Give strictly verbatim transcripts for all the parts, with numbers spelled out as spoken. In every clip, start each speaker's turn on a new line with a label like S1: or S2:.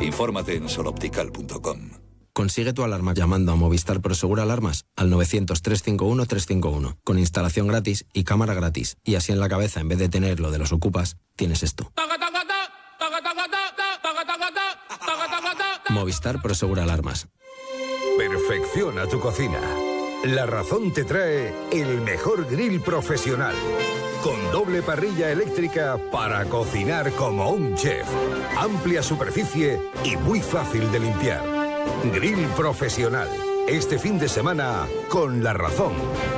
S1: Infórmate en soloptical punto com.
S2: Consigue tu alarma llamando a Movistar Prosegur Alarmas al novecientos, trescientos cincuenta y uno, trescientos cincuenta y uno, con instalación gratis y cámara gratis. Y así en la cabeza, en vez de tener lo de los ocupas, tienes esto. Movistar Prosegur Alarmas.
S3: Perfecciona tu cocina. La Razón te trae el mejor grill profesional. Con doble parrilla eléctrica para cocinar como un chef. Amplia superficie y muy fácil de limpiar. Grill profesional. Este fin de semana con La Razón.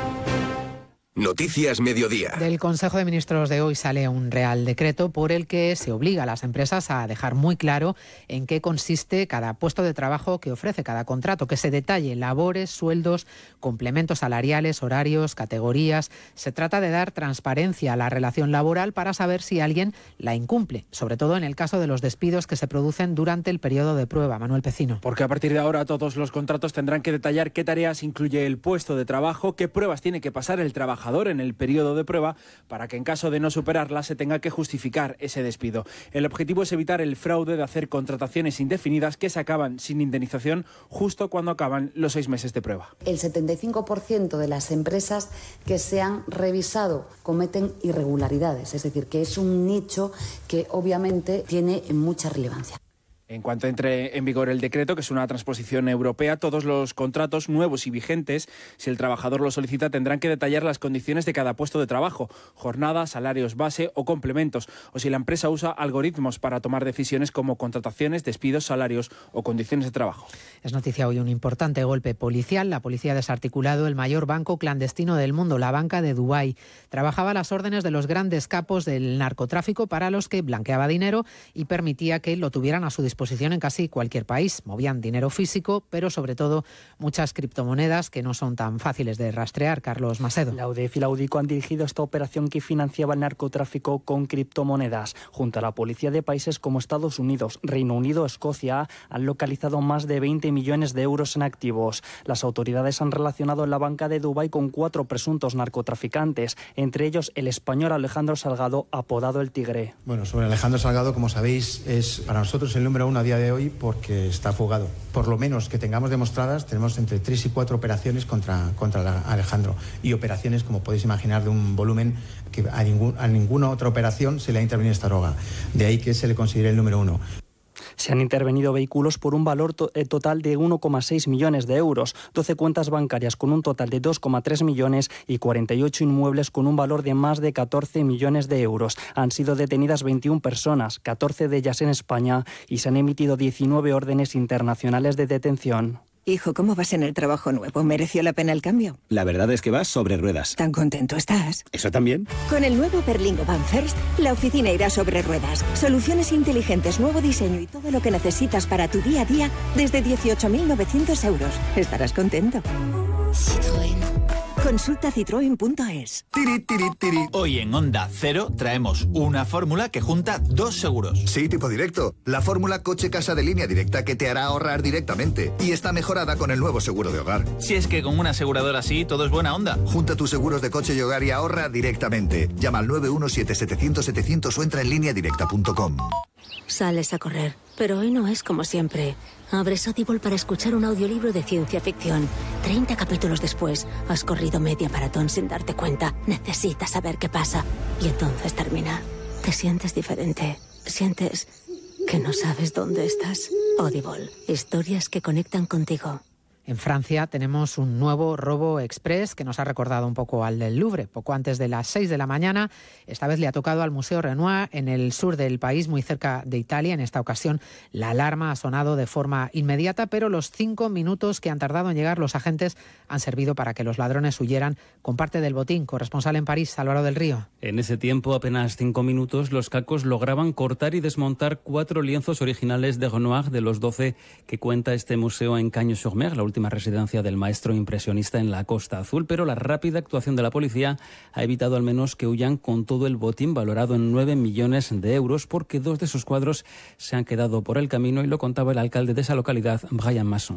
S4: Noticias Mediodía.
S5: Del Consejo de Ministros de hoy sale un Real Decreto por el que se obliga a las empresas a dejar muy claro en qué consiste cada puesto de trabajo que ofrece cada contrato, que se detalle labores, sueldos, complementos salariales, horarios, categorías. Se trata de dar transparencia a la relación laboral para saber si alguien la incumple, sobre todo en el caso de los despidos que se producen durante el periodo de prueba. Manuel Pecino.
S6: Porque a partir de ahora todos los contratos tendrán que detallar qué tareas incluye el puesto de trabajo, qué pruebas tiene que pasar el trabajador en el periodo de prueba para que en caso de no superarla se tenga que justificar ese despido. El objetivo es evitar el fraude de hacer contrataciones indefinidas que se acaban sin indemnización justo cuando acaban los seis meses de prueba.
S7: El setenta y cinco por ciento de las empresas que se han revisado cometen irregularidades, es decir, que es un nicho que obviamente tiene mucha relevancia.
S6: En cuanto entre en vigor el decreto, que es una transposición europea, todos los contratos nuevos y vigentes, si el trabajador lo solicita, tendrán que detallar las condiciones de cada puesto de trabajo, jornada, salarios base o complementos, o si la empresa usa algoritmos para tomar decisiones como contrataciones, despidos, salarios o condiciones de trabajo.
S5: Es noticia hoy un importante golpe policial. La policía ha desarticulado el mayor banco clandestino del mundo, la banca de Dubái. Trabajaba a las órdenes de los grandes capos del narcotráfico para los que blanqueaba dinero y permitía que lo tuvieran a su disposición en casi cualquier país. Movían dinero físico, pero sobre todo muchas criptomonedas que no son tan fáciles de rastrear. Carlos Macedo.
S8: La U D E F y la UDICO han dirigido esta operación que financiaba el narcotráfico con criptomonedas. Junto a la policía de países como Estados Unidos, Reino Unido, Escocia, han localizado más de veinte millones de euros en activos. Las autoridades han relacionado la banca de Dubái con cuatro presuntos narcotraficantes, entre ellos el español Alejandro Salgado, apodado El Tigre.
S9: Bueno, sobre Alejandro Salgado, como sabéis, es para nosotros el número uno a día de hoy porque está fugado. Por lo menos que tengamos demostradas, tenemos entre tres y cuatro operaciones contra, contra Alejandro y operaciones, como podéis imaginar, de un volumen que a, ningún, a ninguna otra operación se le ha intervenido esta droga. De ahí que se le considere el número uno.
S8: Se han intervenido vehículos por un valor to- eh, total de uno coma seis millones de euros, doce cuentas bancarias con un total de dos coma tres millones y cuarenta y ocho inmuebles con un valor de más de catorce millones de euros. Han sido detenidas veintiuna personas, catorce de ellas en España, y se han emitido diecinueve órdenes internacionales de detención.
S10: Hijo, ¿cómo vas en el trabajo nuevo? ¿Mereció la pena el cambio?
S11: La verdad es que vas sobre ruedas.
S10: ¿Tan contento estás?
S11: ¿Eso también?
S10: Con el nuevo Berlingo Van First, la oficina irá sobre ruedas. Soluciones inteligentes, nuevo diseño y todo lo que necesitas para tu día a día desde dieciocho mil novecientos euros. Estarás contento. Citroën. Consulta citroen punto es.
S12: Tiri, tiri, tiri. Hoy en Onda Cero traemos una fórmula que junta dos seguros.
S13: Sí, tipo directo. La fórmula coche-casa de línea directa que te hará ahorrar directamente. Y está mejorada con el nuevo seguro de hogar.
S12: Si es que con una aseguradora así todo es buena onda.
S13: Junta tus seguros de coche y hogar y ahorra directamente. Llama al nueve uno siete, setecientos, setecientos o entra en línea directa punto com.
S14: Sales a correr, pero hoy no es como siempre. Abres Audible para escuchar un audiolibro de ciencia ficción. treinta capítulos después, has corrido media maratón sin darte cuenta. Necesitas saber qué pasa. Y entonces termina. Te sientes diferente. Sientes que no sabes dónde estás. Audible. Historias que conectan contigo.
S5: En Francia tenemos un nuevo robo express que nos ha recordado un poco al del Louvre. Poco antes de las seis de la mañana, esta vez le ha tocado al Museo Renoir en el sur del país, muy cerca de Italia. En esta ocasión la alarma ha sonado de forma inmediata, pero los cinco minutos que han tardado en llegar los agentes han servido para que los ladrones huyeran con parte del botín. Corresponsal en París, Álvaro del Río.
S15: En ese tiempo, apenas cinco minutos, los cacos lograban cortar y desmontar cuatro lienzos originales de Renoir de los doce que cuenta este museo en Cagnes-sur-Mer, la última residencia del maestro impresionista en la Costa Azul, pero la rápida actuación de la policía ha evitado al menos que huyan con todo el botín valorado en nueve millones de euros, porque dos de sus cuadros se han quedado por el camino, y lo contaba el alcalde de esa localidad, Brian Masson.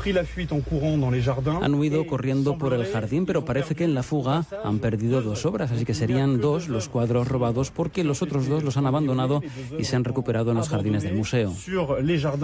S15: Han huido corriendo por el jardín, pero parece que en la fuga han perdido dos obras, así que serían dos los cuadros robados, porque los otros dos los han abandonado y se han recuperado en los jardines del museo.